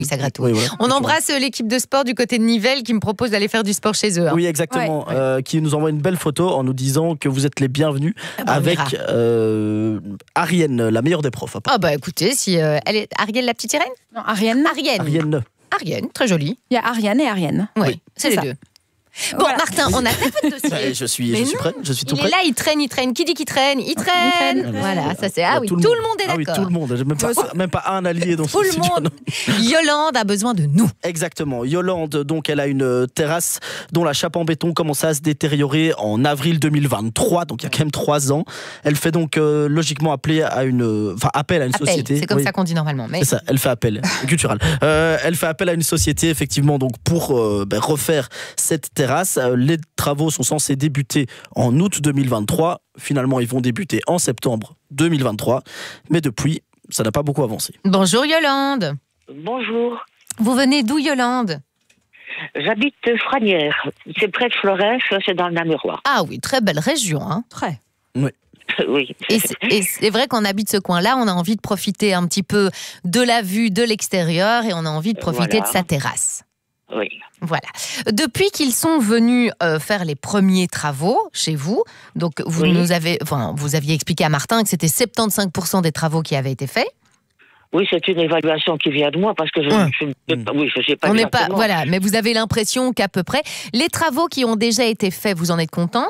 Ça gratouille. Oui, voilà, On embrasse l'équipe de sport du côté de Nivelles qui me propose d'aller faire du sport chez eux. Oui, exactement. Qui nous envoie une belle photo en nous disant que vous êtes les bienvenus avec Arienne, la meilleure des profs. Ah bah écoutez, si elle est Arielle la petite sirène ? Non, Arienne. Arienne, très jolie. Il y a Ariane et Arienne. Oui, c'est les deux. Bon, voilà. Martin, on a fait votre dossier. Je suis prêt, je suis tout prêt. Il est là, il traîne. Qui dit qu'il traîne ? Il traîne. Voilà, ça c'est. Ah oui, tout le monde est d'accord. Ah oui, tout le monde. J'ai même pas un allié dans tout ce studio. Monde. Yolande a besoin de nous. Exactement. Yolande, donc, elle a une terrasse dont la chape en béton commence à se détériorer en avril 2023, donc il y a quand même 3 ans. Elle fait donc logiquement appel à une société. C'est comme ça qu'on dit normalement. Mais... C'est ça, elle fait appel. Cultural. Elle fait appel à une société, effectivement, donc pour refaire cette terrasse. Les travaux sont censés débuter en août 2023. Finalement, ils vont débuter en septembre 2023. Mais depuis, ça n'a pas beaucoup avancé. Bonjour Yolande. Bonjour. Vous venez d'où, Yolande ? J'habite Franières. C'est près de Florès, c'est dans le Namurois. Ah oui, très belle région, hein ? Très. Oui. Oui. Et c'est vrai qu'on habite ce coin-là, on a envie de profiter un petit peu de la vue de l'extérieur et on a envie de profiter de sa terrasse. Oui. Voilà. Depuis qu'ils sont venus faire les premiers travaux chez vous, donc vous aviez expliqué à Martin que c'était 75% des travaux qui avaient été faits. Oui, c'est une évaluation qui vient de moi parce que je sais pas. On n'est pas, voilà, mais vous avez l'impression qu'à peu près les travaux qui ont déjà été faits, vous en êtes contente ?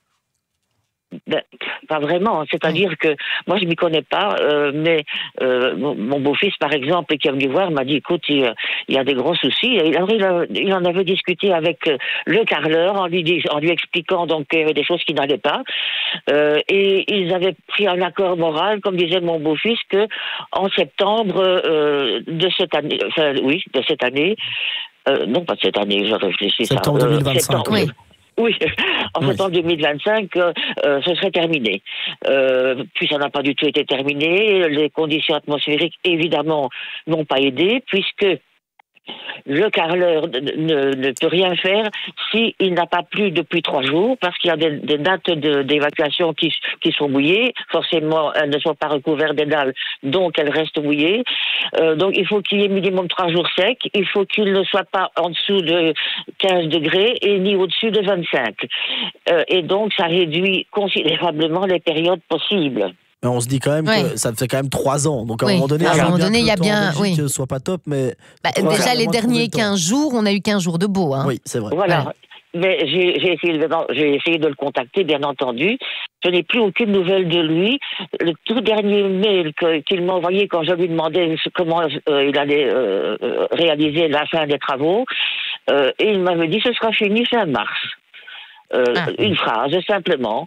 Pas vraiment, c'est-à-dire que moi je m'y connais pas, mais mon beau-fils par exemple qui est venu voir m'a dit écoute il y a des gros soucis. Il en avait discuté avec le carreleur en lui expliquant donc qu'il y avait des choses qui n'allaient pas, et ils avaient pris un accord moral, comme disait mon beau-fils, que en septembre de cette année, non pas de cette année, je réfléchis ça. Septembre 2025. Oui, en septembre 2025, ce serait terminé. Puis ça n'a pas du tout été terminé. Les conditions atmosphériques, évidemment, n'ont pas aidé, puisque le carreleur ne peut rien faire s'il n'a pas plu depuis 3 jours, parce qu'il y a des dates d'évacuation qui sont mouillées. Forcément, elles ne sont pas recouvertes des dalles, donc elles restent mouillées. Donc il faut qu'il y ait minimum 3 jours secs. Il faut qu'il ne soit pas en dessous de 15 degrés et ni au-dessus de 25. Et donc ça réduit considérablement les périodes possibles. Mais on se dit quand même que ça fait quand même 3 ans. Donc à un moment donné, il y a bien que le temps soit pas top, mais déjà les derniers 15 jours, on a eu 15 jours de beau. Hein. Oui, c'est vrai. Voilà. Ouais. Mais j'ai essayé de le contacter, bien entendu. Je n'ai plus aucune nouvelle de lui. Le tout dernier mail qu'il m'a envoyé quand je lui demandais comment il allait réaliser la fin des travaux, et il m'avait dit ce sera fini fin mars. Une phrase, simplement.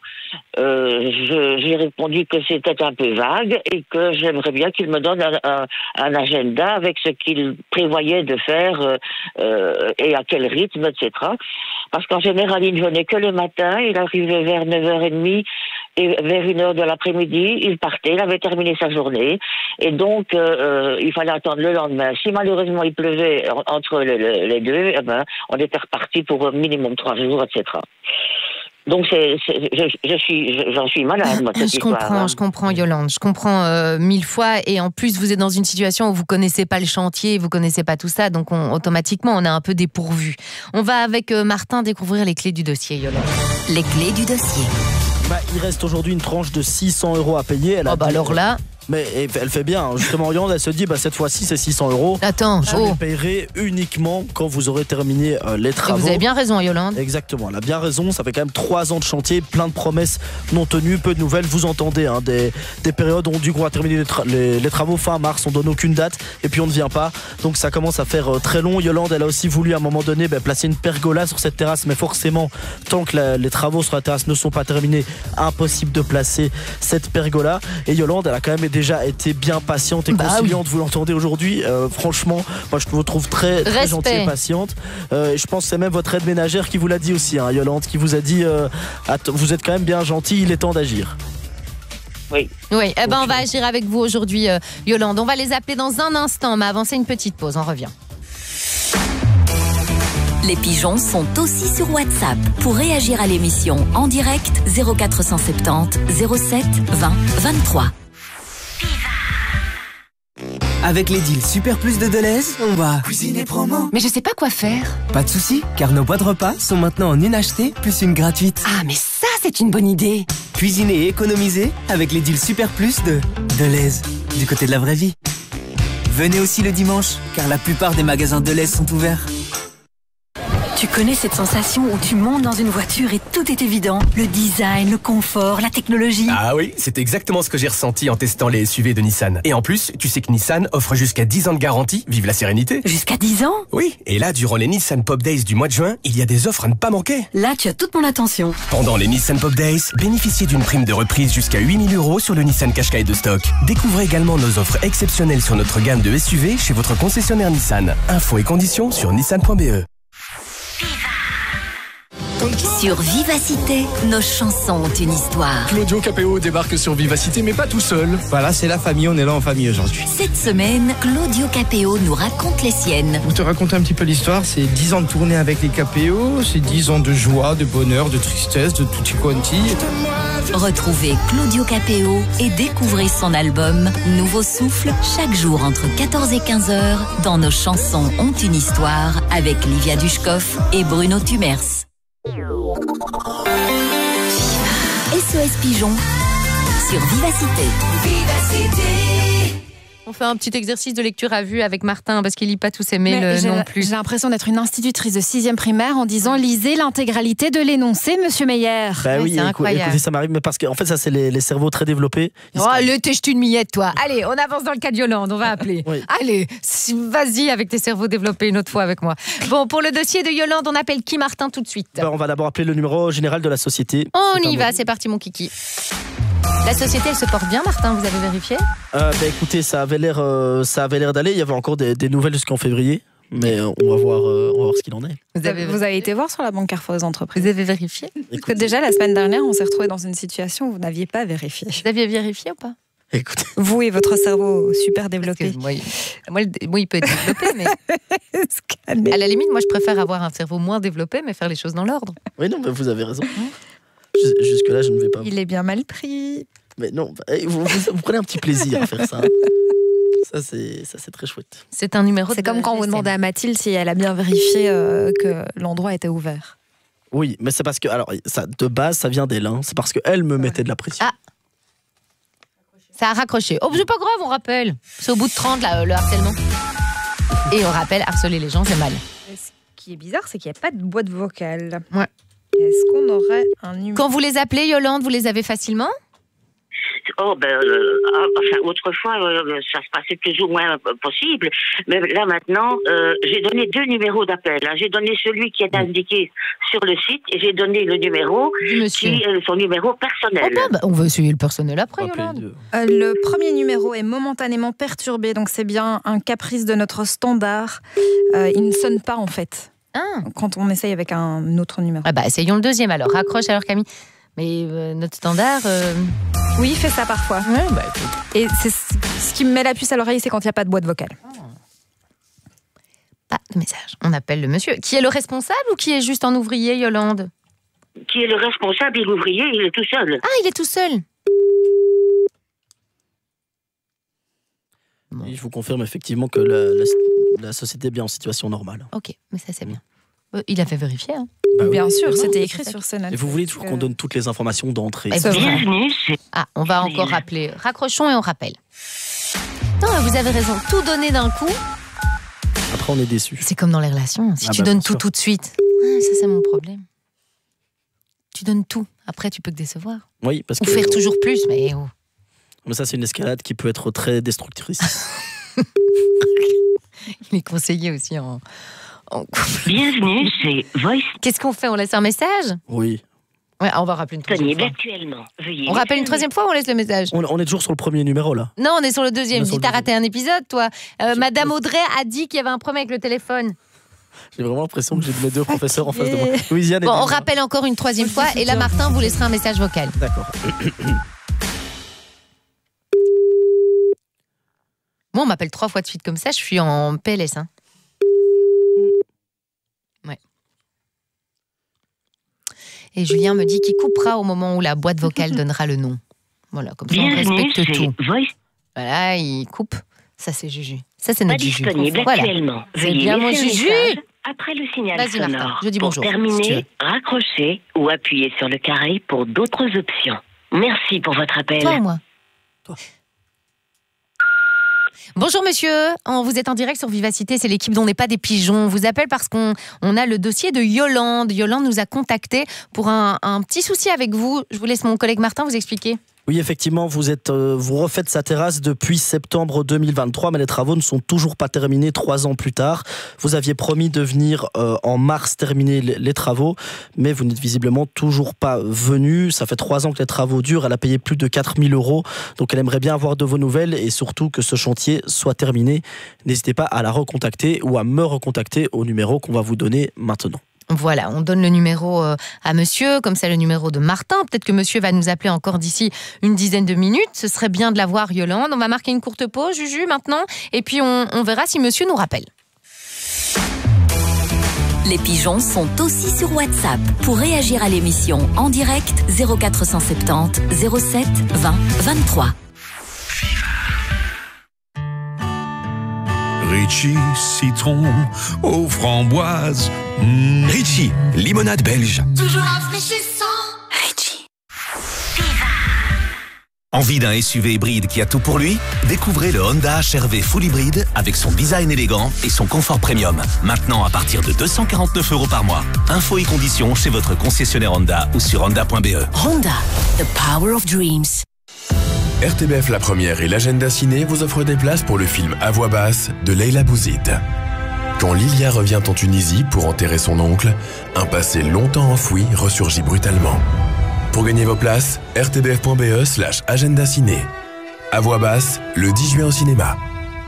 J'ai répondu que c'était un peu vague et que j'aimerais bien qu'il me donne un agenda avec ce qu'il prévoyait de faire et à quel rythme, etc. Parce qu'en général, il ne venait que le matin, il arrivait vers 9h30 et vers 1h de l'après-midi, il partait, il avait terminé sa journée. Et donc, il fallait attendre le lendemain. Si malheureusement il pleuvait entre les deux, on était reparti pour minimum 3 jours, etc. Donc j'en suis malade, moi, cette histoire. Je comprends, Yolande. Je comprends 1000 fois. Et en plus, vous êtes dans une situation où vous connaissez pas le chantier, vous connaissez pas tout ça, donc automatiquement, on est un peu dépourvu. On va avec Martin découvrir les clés du dossier, Yolande. Les clés du dossier. Il reste aujourd'hui une tranche de 600 € à payer. Alors là... Mais elle fait bien, justement Yolande, elle se dit cette fois-ci c'est 600 €. Attends, je les payerai uniquement quand vous aurez terminé les travaux. Et vous avez bien raison, Yolande. Exactement, elle a bien raison, ça fait quand même 3 ans de chantier, plein de promesses non tenues, peu de nouvelles, vous entendez des périodes où on dit qu'on va terminer les travaux fin mars, on donne aucune date et puis on ne vient pas, donc ça commence à faire très long. Yolande, elle a aussi voulu à un moment donné placer une pergola sur cette terrasse, mais forcément tant que les travaux sur la terrasse ne sont pas terminés, impossible de placer cette pergola. Et Yolande, elle a quand même déjà été bien patiente et conciliante, vous l'entendez aujourd'hui. Franchement, moi je vous trouve très gentille et patiente. Je pense que c'est même votre aide ménagère qui vous l'a dit aussi, Yolande, qui vous a dit vous êtes quand même bien gentil, il est temps d'agir. Oui. On va agir avec vous aujourd'hui, Yolande. On va les appeler dans un instant, mais avant c'est une petite pause, on revient. Les pigeons sont aussi sur WhatsApp. Pour réagir à l'émission en direct, 0470 07 20 23. Avec les deals Super Plus de Deleuze, on va Cuisine et promo. Mais je sais pas quoi faire. Pas de soucis, car nos boîtes repas sont maintenant en une achetée plus une gratuite. Ah, mais ça, c'est une bonne idée. Cuisiner et économiser avec les deals Super Plus de Deleuze, du côté de la vraie vie. Venez aussi le dimanche, car la plupart des magasins Deleuze sont ouverts. Tu connais cette sensation où tu montes dans une voiture et tout est évident? Le design, le confort, la technologie. Ah oui, c'est exactement ce que j'ai ressenti en testant les SUV de Nissan. Et en plus, tu sais que Nissan offre jusqu'à 10 ans de garantie, vive la sérénité. Jusqu'à 10 ans? Oui, et là, durant les Nissan Pop Days du mois de juin, il y a des offres à ne pas manquer. Là, tu as toute mon attention. Pendant les Nissan Pop Days, bénéficiez d'une prime de reprise jusqu'à 8 000 € sur le Nissan Qashqai de stock. Découvrez également nos offres exceptionnelles sur notre gamme de SUV chez votre concessionnaire Nissan. Infos et conditions sur nissan.be. Sur Vivacité, nos chansons ont une histoire. Claudio Capéo débarque sur Vivacité, mais pas tout seul. Voilà, c'est la famille, on est là en famille aujourd'hui. Cette semaine, Claudio Capéo nous raconte les siennes. Pour te raconter un petit peu l'histoire, c'est 10 ans de tournée avec les Capéo, c'est 10 ans de joie, de bonheur, de tristesse, de tutti quanti. Retrouvez Claudio Capéo et découvrez son album Nouveau Souffle chaque jour entre 14 et 15 heures dans Nos chansons ont une histoire avec Livia Dushkov et Bruno Tumers. SOS Pigeon sur Vivacité. On fait un petit exercice de lecture à vue avec Martin parce qu'il lit pas tous ses mails non plus. J'ai l'impression d'être une institutrice de 6e primaire en disant lisez l'intégralité de l'énoncé, monsieur Meyer. Bah oui, c'est incroyable. écoutez, ça m'arrive, mais parce qu'en fait, ça, c'est les cerveaux très développés. Le t'es une miette, toi. Allez, on avance dans le cas de Yolande, on va appeler. Oui. Allez, vas-y avec tes cerveaux développés une autre fois avec moi. Bon, pour le dossier de Yolande, on appelle qui, Martin, tout de suite? Bah, on va d'abord appeler le numéro général de la société. On y va, c'est parti, mon kiki. La société, elle se porte bien, Martin, vous avez vérifié? Écoutez, ça avait l'air d'aller. Il y avait encore des nouvelles jusqu'en février, mais on va voir ce qu'il en est. Vous avez été voir sur la banque Carrefour des entreprises? Vous avez vérifié? Parce que déjà, la semaine dernière, on s'est retrouvés dans une situation où vous n'aviez pas vérifié. Vous aviez vérifié ou pas? Écoutez. Vous et votre cerveau super développé. Moi, il peut être développé, mais à la limite, moi, je préfère avoir un cerveau moins développé, mais faire les choses dans l'ordre. Oui, non, mais vous avez raison. Jusque-là, je ne vais pas. Il est bien mal pris. Mais non, vous prenez un petit plaisir à faire ça. Ça, c'est très chouette. C'est un numéro. C'est comme quand vous demandez à Mathilde si elle a bien vérifié que l'endroit était ouvert. Oui, mais c'est parce que, alors, ça, de base, ça vient d'elle. Hein. C'est parce qu'elle me mettait de la pression. Ah. Ça a raccroché. Oh, c'est pas grave, on rappelle. C'est au bout de 30, là, le harcèlement. Et on rappelle, harceler les gens, c'est mal. Ce qui est bizarre, c'est qu'il n'y a pas de boîte vocale. Ouais. Est-ce qu'on aurait un numéro? Quand vous les appelez, Yolande, vous les avez facilement? Autrefois, ça se passait plus ou moins possible. Mais là, maintenant, j'ai donné 2 numéros d'appel. Hein. J'ai donné celui qui est indiqué sur le site et j'ai donné le numéro qui est son numéro personnel. On va essayer le personnel après, Yolande. Le premier numéro est momentanément perturbé, donc c'est bien un caprice de notre standard. Il ne sonne pas, en fait. Quand on essaye avec un autre numéro. Essayons le deuxième alors. Raccroche alors, Camille. Mais notre standard... Oui, il fait ça parfois. Ouais, et c'est ce qui me met la puce à l'oreille, c'est quand il n'y a pas de boîte vocale. Pas de message. On appelle le monsieur. Qui est le responsable ou qui est juste un ouvrier, Yolande? Qui est le responsable et l'ouvrier, il est tout seul. Ah, il est tout seul. Et je vous confirme effectivement que la société est bien en situation normale. Ok, mais ça c'est bien. Il avait vérifié. Hein. Bien sûr, c'était écrit sur ce note. Et vous voulez toujours qu'on donne toutes les informations d'entrée? Bienvenue. On va encore rappeler. Raccrochons et on rappelle. Non, vous avez raison. Tout donner d'un coup. Après, on est déçus. C'est comme dans les relations. Si tu donnes tout de suite, ça c'est mon problème. Tu donnes tout. Après, tu peux que décevoir. Oui, parce ou faire toujours plus, mais... Mais ça, c'est une escalade qui peut être très destructrice. Il est conseillé aussi en... Bienvenue, c'est Voice. Qu'est-ce qu'on fait? On laisse un message? Oui. Ouais, on va rappeler une troisième fois. Actuellement. On rappelle une troisième fois ou on laisse le message? On est toujours sur le premier numéro, là. Non, on est sur le deuxième. Dis, t'as raté un épisode, toi. Madame Audrey a dit qu'il y avait un problème avec le téléphone. J'ai vraiment l'impression que j'ai mes 2 professeurs en face de moi. Louisiane on rappelle encore une troisième fois. Et là, Martin vous laissera un message vocal. D'accord. Moi, on m'appelle 3 fois de suite comme ça. Je suis en PLS, hein. Et Julien me dit qu'il coupera au moment où la boîte vocale donnera le nom. Voilà, comme ça on respecte tout. Voilà, il coupe. Ça, c'est Juju. Ça, c'est notre Juju. Pas disponible actuellement. C'est bien mon Juju. Après le signal Vas-y, sonore. Martin, je dis pour bonjour. terminer, raccrochez ou appuyez sur le carré pour d'autres options. Merci pour votre appel. Toi ou moi? Bonjour monsieur, vous êtes en direct sur Vivacité, c'est l'équipe d'On n'est pas des pigeons. On vous appelle parce qu'on a le dossier de Yolande. Yolande nous a contacté pour un petit souci avec vous. Je vous laisse mon collègue Martin vous expliquer. Oui, effectivement, vous refaites sa terrasse depuis septembre 2023, mais les travaux ne sont toujours pas terminés 3 ans plus tard. Vous aviez promis de venir en mars terminer les travaux, mais vous n'êtes visiblement toujours pas venu. Ça fait 3 ans que les travaux durent, elle a payé plus de 4 000 €, donc elle aimerait bien avoir de vos nouvelles et surtout que ce chantier soit terminé. N'hésitez pas à la recontacter ou à me recontacter au numéro qu'on va vous donner maintenant. Voilà, on donne le numéro à monsieur, comme c'est le numéro de Martin. Peut-être que monsieur va nous appeler encore d'ici une dizaine de minutes. Ce serait bien de l'avoir, Yolande. On va marquer une courte pause, Juju, maintenant. Et puis, on verra si monsieur nous rappelle. Les pigeons sont aussi sur WhatsApp. Pour réagir à l'émission en direct, 0470 07 20 23. Ritchie, citron, aux framboises. Ritchie, limonade belge. Toujours rafraîchissant. Ritchie. Envie d'un SUV hybride qui a tout pour lui? Découvrez le Honda HR-V Full Hybride avec son design élégant et son confort premium. Maintenant à partir de 249 € par mois. Infos et conditions chez votre concessionnaire Honda ou sur honda.be. Honda, the power of dreams. RTBF La Première et l'Agenda Ciné vous offrent des places pour le film À voix basse de Leila Bouzid. Quand Lilia revient en Tunisie pour enterrer son oncle, un passé longtemps enfoui ressurgit brutalement. Pour gagner vos places, rtbf.be/agenda ciné. À voix basse, le 10 juin au cinéma.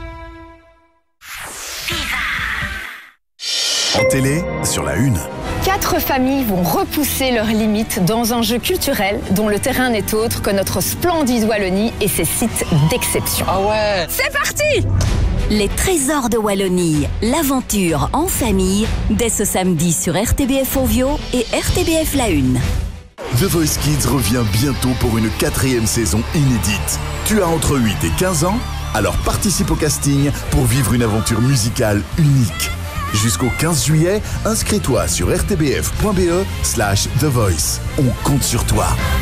En télé, sur la une. 4 familles vont repousser leurs limites dans un jeu culturel dont le terrain n'est autre que notre splendide Wallonie et ses sites d'exception. Ah ouais! C'est parti! Les trésors de Wallonie, l'aventure en famille, dès ce samedi sur RTBF Ovio et RTBF La Une. The Voice Kids revient bientôt pour une 4e saison inédite. Tu as entre 8 et 15 ans? Alors participe au casting pour vivre une aventure musicale unique. Jusqu'au 15 juillet, inscris-toi sur rtbf.be/The Voice. On compte sur toi.